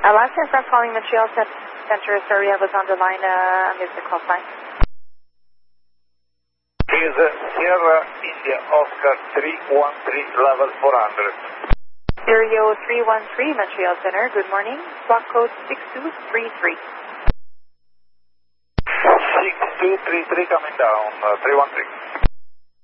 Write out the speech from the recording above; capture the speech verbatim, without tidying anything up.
Last time from calling Montreal Center, sorry I was on the line, uh, missed the call sign. Is Sierra India Oscar three one three, level four hundred. Stereo three one three, Montreal Center, good morning. Block code six two three three. six two three three coming down, uh, three one three.